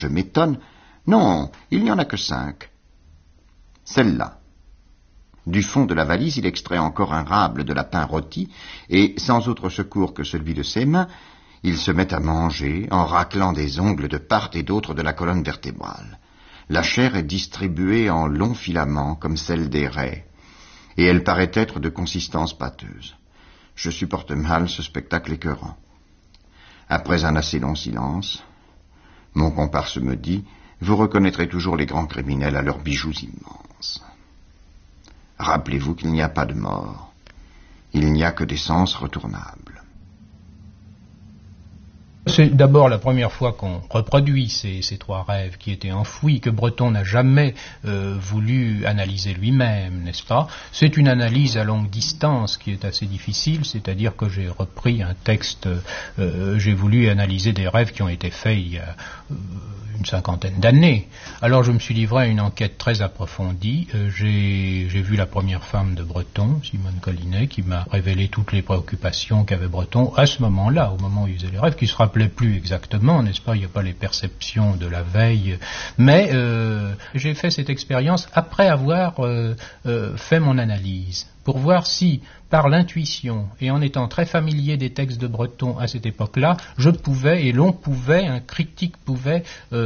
Je m'étonne. Non, il n'y en a que 5. Celle-là. Du fond de la valise, il extrait encore un râble de lapin rôti, et, sans autre secours que celui de ses mains, il se met à manger en raclant des ongles de part et d'autre de la colonne vertébrale. La chair est distribuée en longs filaments, comme celle des raies, et elle paraît être de consistance pâteuse. Je supporte mal ce spectacle écœurant. Après un assez long silence, mon comparse me dit « Vous reconnaîtrez toujours les grands criminels à leurs bijoux immenses. Rappelez-vous qu'il n'y a pas de mort. Il n'y a que des sens retournables. » C'est d'abord la première fois qu'on reproduit ces 3 rêves qui étaient enfouis, que Breton n'a jamais voulu analyser lui-même, n'est-ce pas? C'est une analyse à longue distance qui est assez difficile, c'est-à-dire que j'ai repris un texte, j'ai voulu analyser des rêves qui ont été faits il y a une 50aine d'années. Alors je me suis livré à une enquête très approfondie. J'ai vu la première femme de Breton, Simone Collinet, qui m'a révélé toutes les préoccupations qu'avait Breton à ce moment-là, au moment où il faisait les rêves, qui se rappelait plus exactement, n'est-ce pas? Il n'y a pas les perceptions de la veille. Mais j'ai fait cette expérience après avoir fait mon analyse, pour voir si, par l'intuition, et en étant très familier des textes de Breton à cette époque-là, je pouvais, et l'on pouvait, un critique pouvait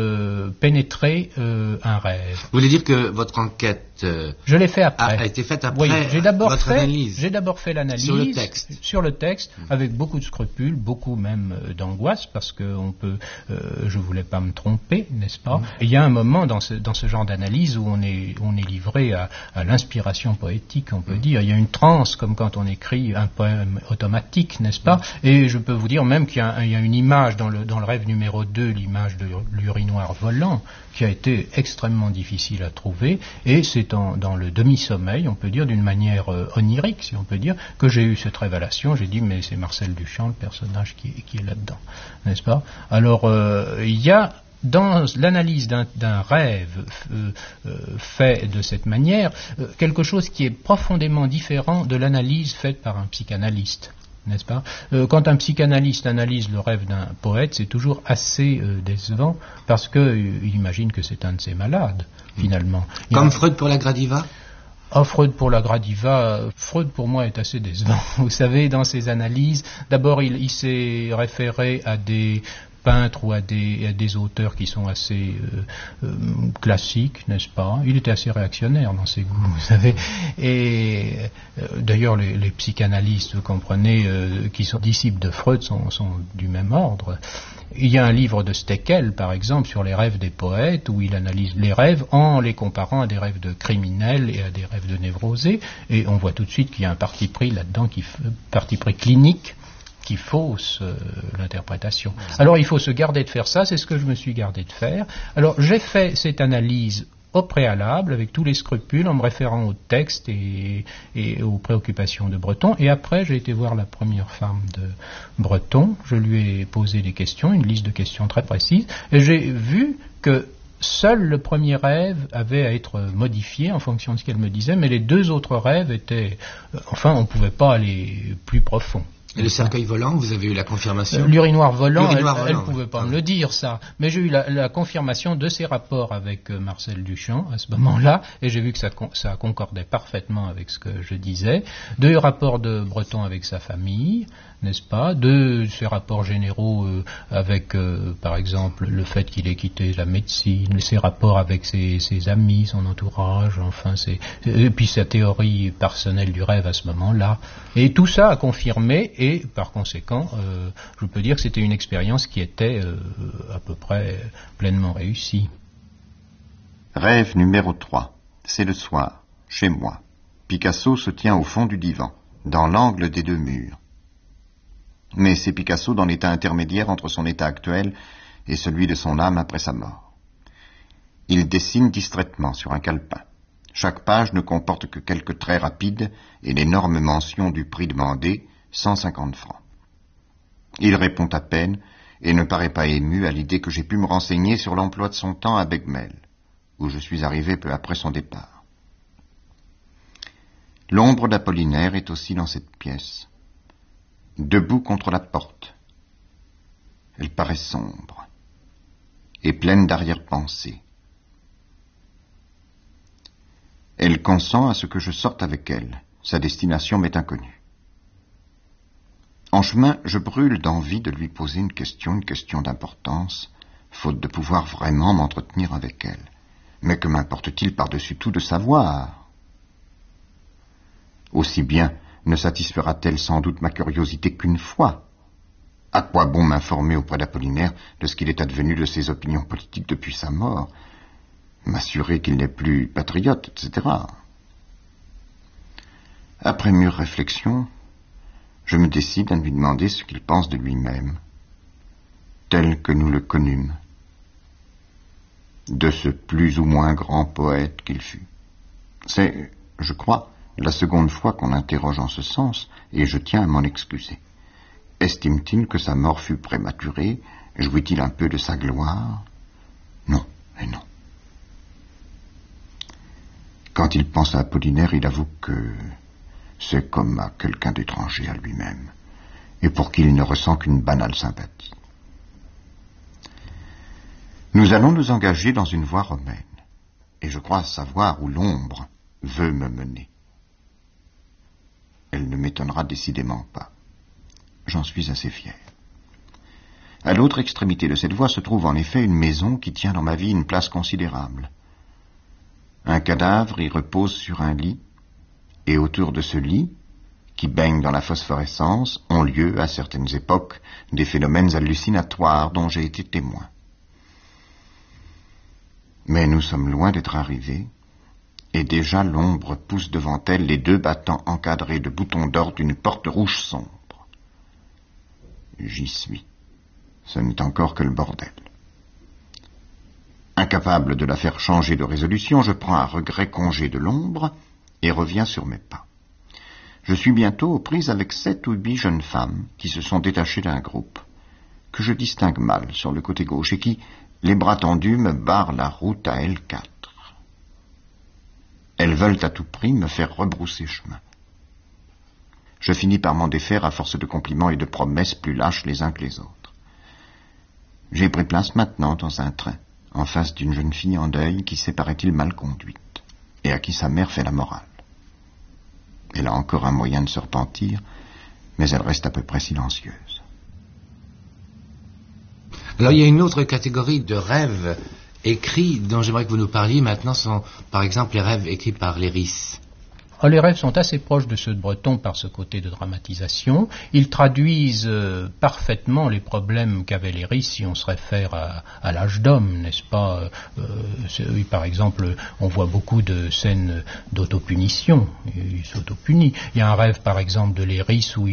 pénétrer un rêve. Vous voulez dire que votre enquête je l'ai fait après. A été faite après oui, j'ai d'abord fait l'analyse sur le texte, avec beaucoup de scrupules, beaucoup même d'angoisse, parce que je voulais pas me tromper, n'est-ce pas? Et il y a un moment dans ce genre d'analyse où on est livré à l'inspiration poétique, on peut dire. Il y a une transe, comme quand on écrit un poème automatique, n'est-ce pas? Et je peux vous dire même qu'il y a une image dans le rêve numéro 2, l'image de l'urinoir volant, qui a été extrêmement difficile à trouver, et c'est dans le demi-sommeil, on peut dire, d'une manière onirique, si on peut dire, que j'ai eu cette révélation. J'ai dit, mais c'est Marcel Duchamp, le personnage qui est là-dedans, n'est-ce pas? Alors, il y a dans l'analyse d'un rêve fait de cette manière, quelque chose qui est profondément différent de l'analyse faite par un psychanalyste, n'est-ce pas? Quand un psychanalyste analyse le rêve d'un poète, c'est toujours assez décevant, parce qu'il imagine que c'est un de ses malades, finalement. Comme Freud pour la Gradiva? Freud pour la Gradiva, Freud pour moi est assez décevant. Vous savez, dans ses analyses, d'abord il s'est référé à des peintres ou à des auteurs qui sont assez classiques, n'est-ce pas? Il était assez réactionnaire dans ses goûts, vous savez. Et d'ailleurs, les psychanalystes, vous comprenez, qui sont disciples de Freud sont du même ordre. Il y a un livre de Steckel, par exemple, sur les rêves des poètes, où il analyse les rêves en les comparant à des rêves de criminels et à des rêves de névrosés. Et on voit tout de suite qu'il y a un parti pris là-dedans, parti pris clinique, qui fausse l'interprétation. Alors il faut se garder de faire ça, c'est ce que je me suis gardé de faire. Alors j'ai fait cette analyse au préalable, avec tous les scrupules, en me référant au texte et aux préoccupations de Breton, et après j'ai été voir la première femme de Breton, je lui ai posé des questions, une liste de questions très précises, et j'ai vu que seul le premier rêve avait à être modifié en fonction de ce qu'elle me disait, mais les 2 autres rêves étaient... on ne pouvait pas aller plus profond. Et le cercueil volant, vous avez eu la confirmation? L'urinoir volant, elle ne pouvait pas me le dire, ça. Mais j'ai eu la confirmation de ses rapports avec Marcel Duchamp à ce moment-là, et j'ai vu que ça concordait parfaitement avec ce que je disais. 2 rapports de Breton avec sa famille, n'est-ce pas? 2 ses rapports généraux avec, par exemple, le fait qu'il ait quitté la médecine, ses rapports avec ses amis, son entourage, enfin, et puis sa théorie personnelle du rêve à ce moment-là. Et tout ça a confirmé, et par conséquent, je peux dire que c'était une expérience qui était à peu près pleinement réussie. Rêve numéro 3. C'est le soir, chez moi. Picasso se tient au fond du divan, dans l'angle des 2 murs. Mais c'est Picasso dans l'état intermédiaire entre son état actuel et celui de son âme après sa mort. Il dessine distraitement sur un calepin. Chaque page ne comporte que quelques traits rapides et l'énorme mention du prix demandé, 150 francs. Il répond à peine et ne paraît pas ému à l'idée que j'ai pu me renseigner sur l'emploi de son temps à Begmel, où je suis arrivé peu après son départ. L'ombre d'Apollinaire est aussi dans cette pièce, debout contre la porte. Elle paraît sombre, et pleine d'arrière-pensées. Elle consent à ce que je sorte avec elle. Sa destination m'est inconnue. En chemin, je brûle d'envie de lui poser une question d'importance, faute de pouvoir vraiment m'entretenir avec elle. Mais que m'importe-t-il par-dessus tout de savoir? Aussi bien ne satisfera-t-elle sans doute ma curiosité qu'une fois. À quoi bon m'informer auprès d'Apollinaire de ce qu'il est advenu de ses opinions politiques depuis sa mort, m'assurer qu'il n'est plus patriote, etc. Après mûre réflexion, je me décide à lui demander ce qu'il pense de lui-même, tel que nous le connûmes, de ce plus ou moins grand poète qu'il fut. C'est, je crois, la seconde fois qu'on l'interroge en ce sens, et je tiens à m'en excuser. Estime-t-il que sa mort fut prématurée? Jouit-il un peu de sa gloire? Non, et non. Quand il pense à Apollinaire, il avoue que c'est comme à quelqu'un d'étranger à lui-même, et pour qui il ne ressent qu'une banale sympathie. Nous allons nous engager dans une voie romaine, et je crois savoir où l'ombre veut me mener. Elle ne m'étonnera décidément pas. J'en suis assez fier. À l'autre extrémité de cette voie se trouve en effet une maison qui tient dans ma vie une place considérable. Un cadavre y repose sur un lit, et autour de ce lit, qui baigne dans la phosphorescence, ont lieu, à certaines époques, des phénomènes hallucinatoires dont j'ai été témoin. Mais nous sommes loin d'être arrivés, et déjà l'ombre pousse devant elle les deux battants encadrés de boutons d'or d'une porte rouge sombre. J'y suis. Ce n'est encore que le bordel. Incapable de la faire changer de résolution, je prends à regret congé de l'ombre et reviens sur mes pas. Je suis bientôt aux prises avec 7 ou 8 jeunes femmes qui se sont détachées d'un groupe, que je distingue mal sur le côté gauche et qui, les bras tendus, me barrent la route à L4. Elles veulent à tout prix me faire rebrousser chemin. Je finis par m'en défaire à force de compliments et de promesses plus lâches les uns que les autres. J'ai pris place maintenant dans un train, en face d'une jeune fille en deuil qui s'est, paraît-il, mal conduite, et à qui sa mère fait la morale. Elle a encore un moyen de se repentir, mais elle reste à peu près silencieuse. Alors il y a une autre catégorie de rêves écrits dont j'aimerais que vous nous parliez maintenant, sont par exemple les rêves écrits par Léris. Les rêves sont assez proches de ceux de Breton par ce côté de dramatisation. Ils traduisent parfaitement les problèmes qu'avait Léris si on se réfère à l'âge d'homme, n'est-ce pas? Par exemple, on voit beaucoup de scènes d'autopunition. Il s'autopunit. Il y a un rêve, par exemple, de Léris où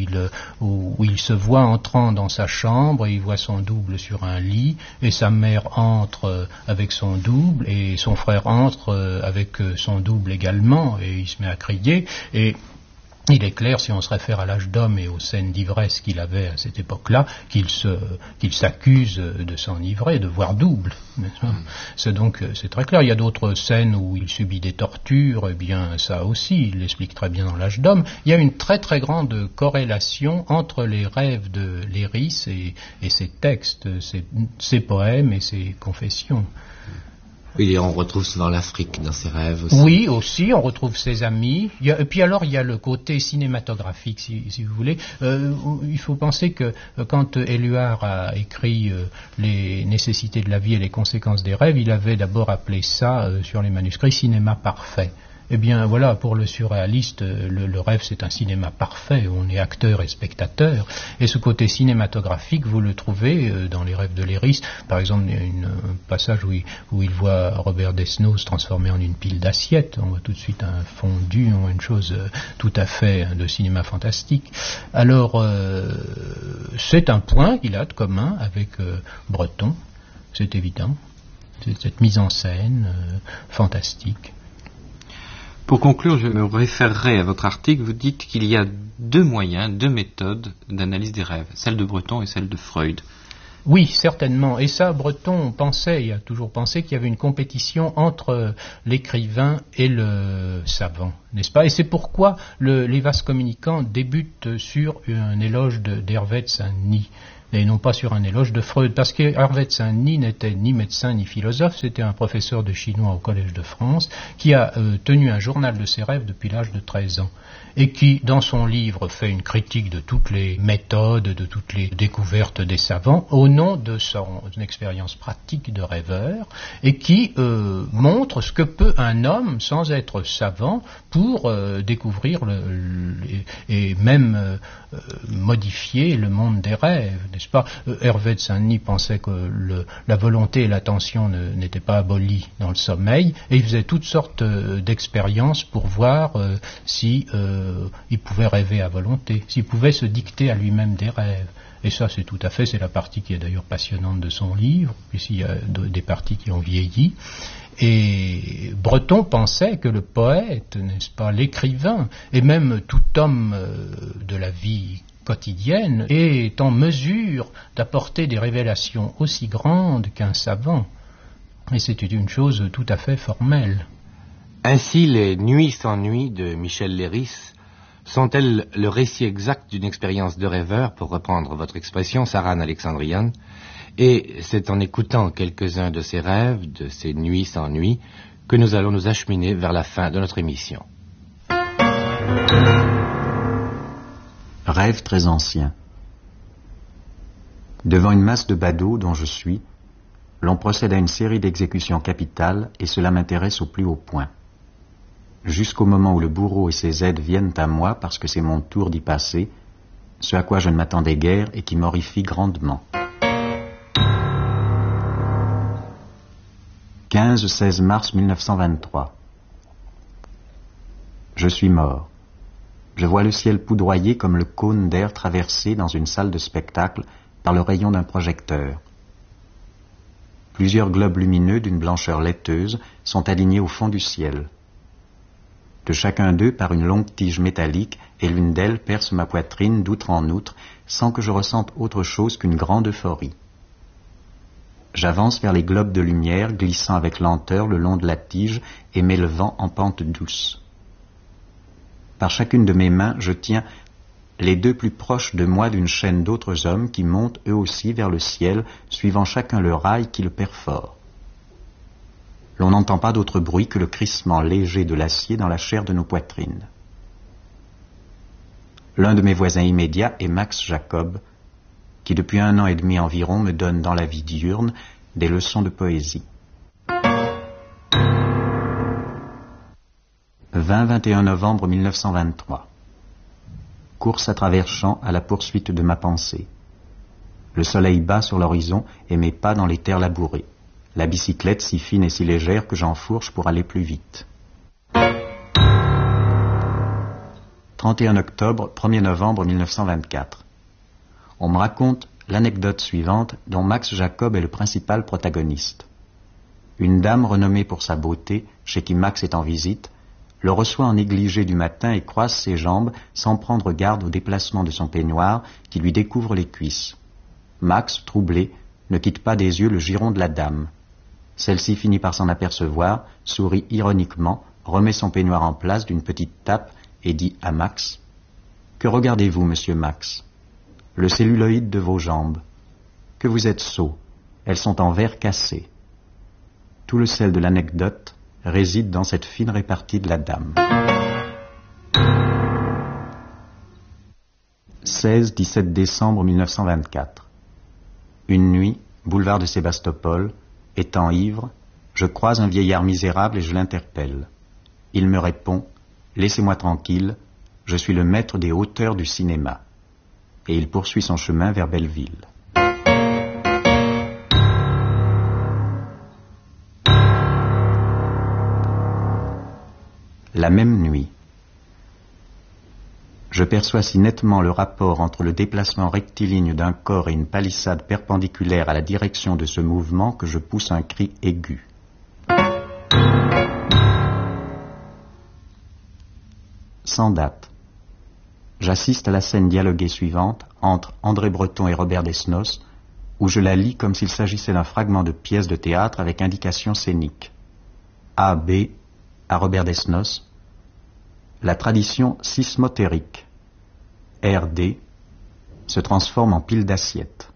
il se voit entrant dans sa chambre et il voit son double sur un lit et sa mère entre avec son double et son frère entre avec son double également et il se met à crier. Et il est clair, si on se réfère à l'âge d'homme et aux scènes d'ivresse qu'il avait à cette époque-là, qu'il s'accuse de s'enivrer, de voir double. C'est très clair. Il y a d'autres scènes où il subit des tortures, et bien ça aussi, il l'explique très bien dans l'âge d'homme. Il y a une très très grande corrélation entre les rêves de Léris et ses textes, ses poèmes et ses confessions. Oui, et on retrouve souvent l'Afrique dans ses rêves aussi. Oui, aussi, on retrouve ses amis. Et puis alors, il y a le côté cinématographique, si vous voulez. Il faut penser que quand Éluard a écrit Les nécessités de la vie et les conséquences des rêves, il avait d'abord appelé ça, sur les manuscrits, cinéma parfait. Eh bien voilà, pour le surréaliste, le rêve c'est un cinéma parfait, on est acteur et spectateur, et ce côté cinématographique vous le trouvez dans les rêves de Léris. Par exemple, il y a un passage où il voit Robert Desnos se transformer en une pile d'assiettes, on voit tout de suite un fondu, on voit une chose tout à fait de cinéma fantastique. Alors c'est un point qu'il a de commun avec Breton, c'est évident, c'est cette mise en scène fantastique. Pour conclure, je me référerai à votre article. Vous dites qu'il y a 2 moyens, 2 méthodes d'analyse des rêves, celle de Breton et celle de Freud. Oui, certainement. Et ça, Breton a toujours pensé qu'il y avait une compétition entre l'écrivain et le savant, n'est-ce pas? Et c'est pourquoi les vases communicants débutent sur un éloge d'Hervé de Saint-Denis. et non pas sur un éloge de Freud, parce que Hervé de Saint-Denis n'était ni médecin ni philosophe, c'était un professeur de chinois au Collège de France, qui a tenu un journal de ses rêves depuis l'âge de 13 ans, et qui, dans son livre, fait une critique de toutes les méthodes, de toutes les découvertes des savants, au nom de son expérience pratique de rêveur, et qui montre ce que peut un homme, sans être savant, pour découvrir et même modifier le monde des rêves, n'est-ce pas? Hervé de Saint-Denis pensait que la volonté et l'attention n'étaient pas abolies dans le sommeil, et il faisait toutes sortes d'expériences pour voir si il pouvait rêver à volonté, s'il pouvait se dicter à lui-même des rêves. Et ça, c'est la partie qui est d'ailleurs passionnante de son livre, puisqu'il y a des parties qui ont vieilli. Et Breton pensait que le poète, n'est-ce pas, l'écrivain, et même tout homme de la vie quotidienne, est en mesure d'apporter des révélations aussi grandes qu'un savant. Et c'était une chose tout à fait formelle. Ainsi, les Nuits sans nuit de Michel Léris sont-elles le récit exact d'une expérience de rêveur, pour reprendre votre expression, Saran Alexandrian? Et c'est en écoutant quelques-uns de ces rêves, de ces Nuits sans nuit, que nous allons nous acheminer vers la fin de notre émission. Rêve très ancien. Devant une masse de badauds dont je suis, l'on procède à une série d'exécutions capitales et cela m'intéresse au plus haut point. Jusqu'au moment où le bourreau et ses aides viennent à moi parce que c'est mon tour d'y passer, ce à quoi je ne m'attendais guère et qui m'horrifie grandement. 15-16 mars 1923. Je suis mort. Je vois le ciel poudroyé comme le cône d'air traversé dans une salle de spectacle par le rayon d'un projecteur. Plusieurs globes lumineux d'une blancheur laiteuse sont alignés au fond du ciel. De chacun d'eux part une longue tige métallique et l'une d'elles perce ma poitrine d'outre en outre sans que je ressente autre chose qu'une grande euphorie. J'avance vers les globes de lumière, glissant avec lenteur le long de la tige et m'élevant en pente douce. Par chacune de mes mains, je tiens les deux plus proches de moi d'une chaîne d'autres hommes qui montent eux aussi vers le ciel, suivant chacun le rail qui le perfore. L'on n'entend pas d'autre bruit que le crissement léger de l'acier dans la chair de nos poitrines. L'un de mes voisins immédiats est Max Jacob, qui depuis 1 an et demi environ me donne dans la vie diurne des leçons de poésie. 20-21 novembre 1923. Course à travers champs à la poursuite de ma pensée. Le soleil bat sur l'horizon et mes pas dans les terres labourées. La bicyclette si fine et si légère que j'enfourche pour aller plus vite. 31 octobre, 1er novembre 1924. On me raconte l'anecdote suivante dont Max Jacob est le principal protagoniste. Une dame renommée pour sa beauté, chez qui Max est en visite, le reçoit en négligé du matin et croise ses jambes sans prendre garde au déplacement de son peignoir qui lui découvre les cuisses. Max, troublé, ne quitte pas des yeux le giron de la dame. Celle-ci finit par s'en apercevoir, sourit ironiquement, remet son peignoir en place d'une petite tape et dit à Max « Que regardez-vous, monsieur Max ? Le celluloïde de vos jambes. Que vous êtes sot, elles sont en verre cassé. » Tout le sel de l'anecdote réside dans cette fine répartie de la dame. 16-17 décembre 1924. Une nuit, boulevard de Sébastopol, étant ivre, je croise un vieillard misérable et je l'interpelle. Il me répond « Laissez-moi tranquille, je suis le maître des hauteurs du cinéma. » Et il poursuit son chemin vers Belleville. La même nuit. Je perçois si nettement le rapport entre le déplacement rectiligne d'un corps et une palissade perpendiculaire à la direction de ce mouvement que je pousse un cri aigu. Sans date. J'assiste à la scène dialoguée suivante entre André Breton et Robert Desnos, où je la lis comme s'il s'agissait d'un fragment de pièce de théâtre avec indication scénique. A.B. à Robert Desnos. La tradition sismotérique, R.D., se transforme en pile d'assiettes.